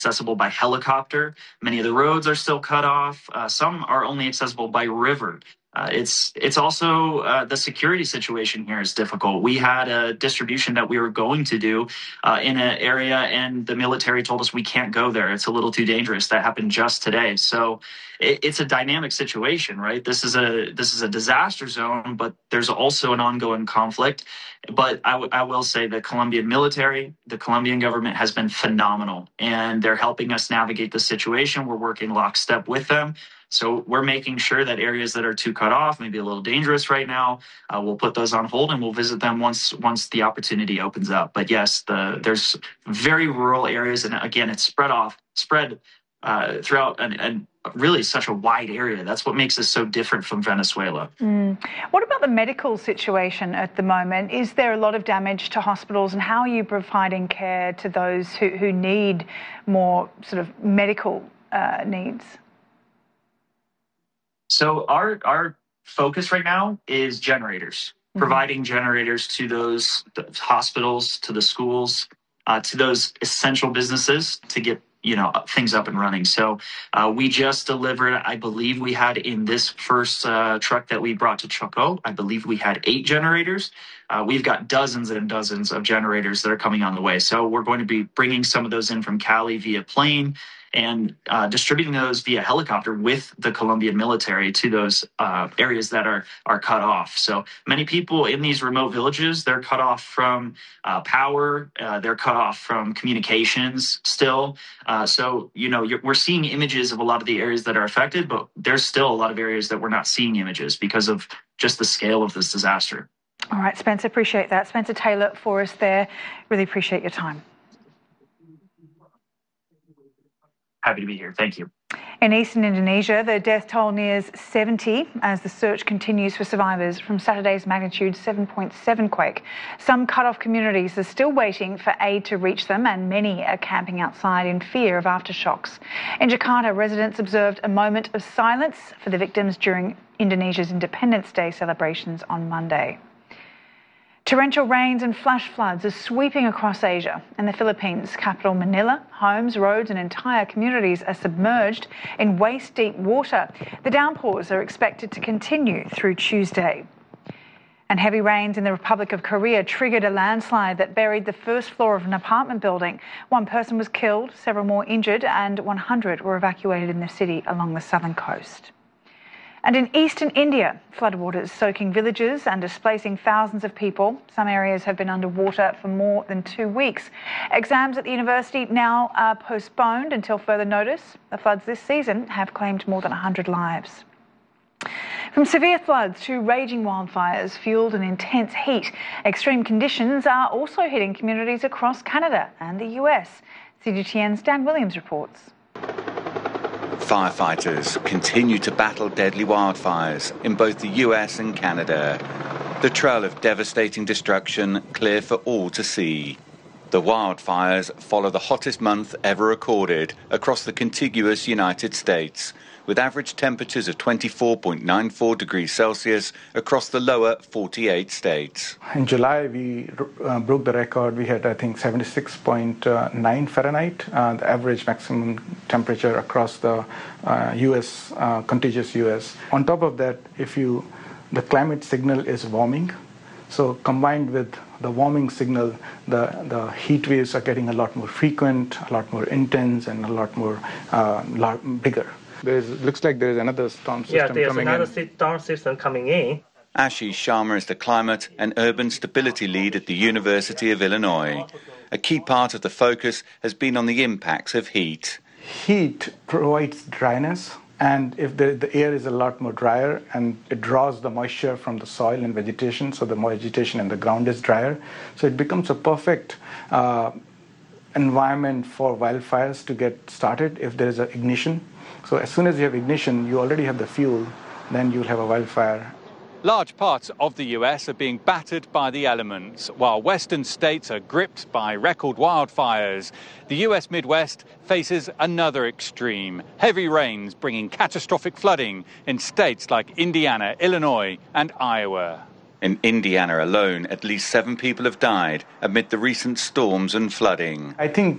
accessible by helicopter. Many of the roads are still cut off. Some are only accessible by river. It's also the security situation here is difficult. We had a distribution that we were going to do in an area, and the military told us we can't go there. It's a little too dangerous. That happened just today. So it's a dynamic situation, right? This is a disaster zone, but there's also an ongoing conflict. But I will say the Colombian military, the Colombian government has been phenomenal, and they're helping us navigate the situation. We're working lockstep with them. So we're making sure that areas that are too cut off, maybe a little dangerous right now, we'll put those on hold and we'll visit them once the opportunity opens up. But yes, there's very rural areas, and again, it's spread throughout and really such a wide area. That's what makes us so different from Venezuela. What about the medical situation at the moment? Is there a lot of damage to hospitals, and how are you providing care to those who need more sort of medical needs? So our focus right now is generators, providing generators to those hospitals, to the schools, to those essential businesses to get things up and running. So we just delivered, I believe we had in this first truck that we brought to Chocó, I believe we had 8 generators. We've got dozens and dozens of generators that are coming on the way. So we're going to be bringing some of those in from Cali via plane and distributing those via helicopter with the Colombian military to those areas that are cut off. So many people in these remote villages, they're cut off from power, they're cut off from communications still. So we're seeing images of a lot of the areas that are affected, but there's still a lot of areas that we're not seeing images because of just the scale of this disaster. All right, Spencer, appreciate that. Spencer Taylor for us there. Really appreciate your time. Happy to be here. Thank you. In eastern Indonesia, the death toll nears 70 as the search continues for survivors from Saturday's magnitude 7.7 quake. Some cut-off communities are still waiting for aid to reach them, and many are camping outside in fear of aftershocks. In Jakarta, residents observed a moment of silence for the victims during Indonesia's Independence Day celebrations on Monday. Torrential rains and flash floods are sweeping across Asia. In the Philippines' capital Manila, homes, roads and entire communities are submerged in waist-deep water. The downpours are expected to continue through Tuesday. And heavy rains in the Republic of Korea triggered a landslide that buried the first floor of an apartment building. One person was killed, several more injured, and 100 were evacuated in the city along the southern coast. And in eastern India, floodwaters soaking villages and displacing thousands of people. Some areas have been underwater for more than 2 weeks. Exams at the university now are postponed until further notice. The floods this season have claimed more than 100 lives. From severe floods to raging wildfires fueled in intense heat, extreme conditions are also hitting communities across Canada and the US. CGTN's Dan Williams reports. Firefighters continue to battle deadly wildfires in both the US and Canada. The trail of devastating destruction clear for all to see. The wildfires follow the hottest month ever recorded across the contiguous United States, with average temperatures of 24.94 degrees Celsius across the lower 48 states. In July, we broke the record. We had, I think, 76.9 Fahrenheit, the average maximum temperature across the U.S., contiguous U.S. On top of that, the climate signal is warming. So combined with the warming signal, the heat waves are getting a lot more frequent, a lot more intense, and a lot more bigger. Looks like there is another storm system coming in. Yeah, there's another storm system coming in. Ashish Sharma is the climate and urban stability lead at the University of Illinois. A key part of the focus has been on the impacts of heat. Heat provides dryness, and if the air is a lot more drier, and it draws the moisture from the soil and vegetation, so the vegetation and the ground is drier. So it becomes a perfect environment for wildfires to get started if there is an ignition. So as soon as you have ignition, you already have the fuel, then you'll have a wildfire. Large parts of the US are being battered by the elements, while western states are gripped by record wildfires. The US Midwest faces another extreme, heavy rains bringing catastrophic flooding in states like Indiana, Illinois and Iowa. In Indiana alone, at least 7 people have died amid the recent storms and flooding. I think